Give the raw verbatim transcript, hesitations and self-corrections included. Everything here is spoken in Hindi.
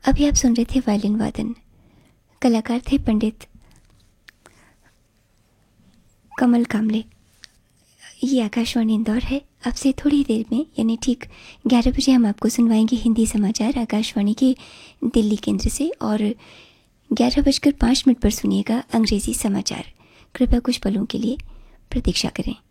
अभी आप सुन रहे थे वायलिन वादन। कलाकार थे पंडित कमल कामले। ये आकाशवाणी इंदौर है। आपसे थोड़ी देर में यानी ठीक ग्यारह बजे हम आपको सुनवाएंगे हिंदी समाचार आकाशवाणी के दिल्ली केंद्र से, और ग्यारह बजकर पाँच मिनट पर सुनिएगा अंग्रेज़ी समाचार। कृपया कुछ पलों के लिए प्रतीक्षा करें।